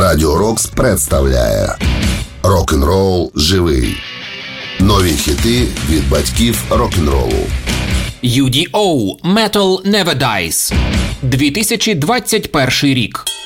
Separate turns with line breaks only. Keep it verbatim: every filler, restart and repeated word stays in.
Радіо Рокс представляє Рок-н-рол живий. Нові хіти від батьків рок-н-ролу.
ю ді о – Metal Never Dies. дві тисячі двадцять перший рік.